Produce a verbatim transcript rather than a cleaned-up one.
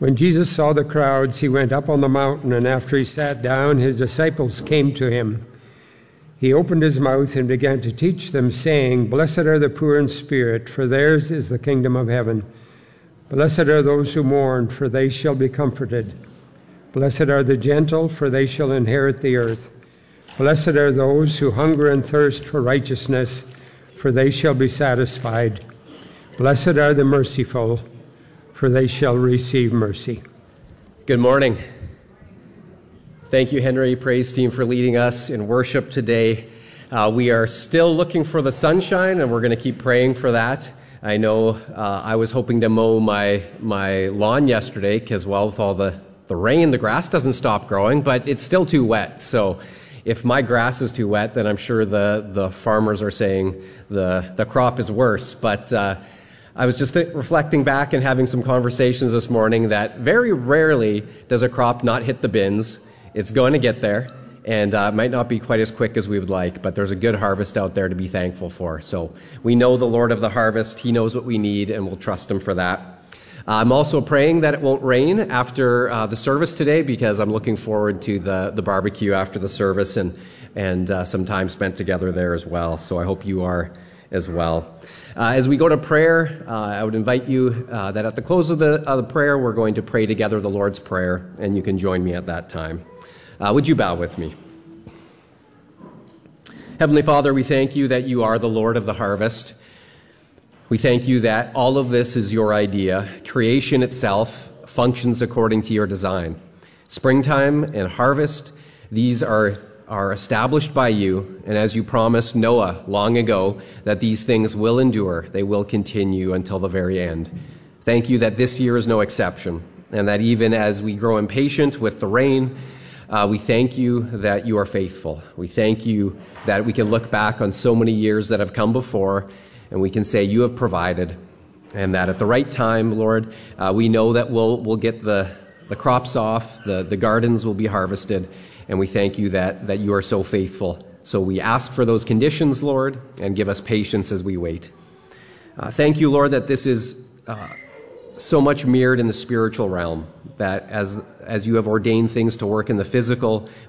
When Jesus saw the crowds, he went up on the mountain, and after he sat down, his disciples came to him. He opened his mouth and began to teach them, saying, "Blessed are the poor in spirit, for theirs is the kingdom of heaven. Blessed are those who mourn, for they shall be comforted. Blessed are the gentle, for they shall inherit the earth. Blessed are those who hunger and thirst for righteousness, for they shall be satisfied. Blessed are the merciful, for they shall receive mercy." Good morning. Thank you, Henry, praise team, for leading us in worship today. Uh, we are still looking for the sunshine, and we're going to keep praying for that. I know uh, I was hoping to mow my my lawn yesterday because, well, with all the, the rain, the grass doesn't stop growing, but it's still too wet. So if my grass is too wet, then I'm sure the, the farmers are saying the, the crop is worse. But uh, I was just th- reflecting back and having some conversations this morning that very rarely does a crop not hit the bins. It's going to get there. And uh, it might not be quite as quick as we would like, but there's a good harvest out there to be thankful for. So we know the Lord of the harvest. He knows what we need, and we'll trust him for that. Uh, I'm also praying that it won't rain after uh, the service today, because I'm looking forward to the, the barbecue after the service and, and uh, some time spent together there as well. So I hope you are as well. Uh, as we go to prayer, uh, I would invite you uh, that at the close of the, uh, the prayer, we're going to pray together the Lord's Prayer, and you can join me at that time. Uh, would you bow with me? Heavenly Father, we thank you that you are the Lord of the harvest. We thank you that all of this is your idea. Creation itself functions according to your design. Springtime and harvest, these are, are established by you, and as you promised Noah long ago, that these things will endure, they will continue until the very end. Thank you that this year is no exception, and that even as we grow impatient with the rain, Uh, we thank you that you are faithful. We thank you that we can look back on so many years that have come before, and we can say you have provided, and that at the right time, Lord, uh, we know that we'll we'll get the, the crops off, the, the gardens will be harvested, and we thank you that, that you are so faithful. So we ask for those conditions, Lord, and give us patience as we wait. Uh, thank you, Lord, that this is uh, so much mirrored in the spiritual realm, that as as you have ordained things to work in the physical,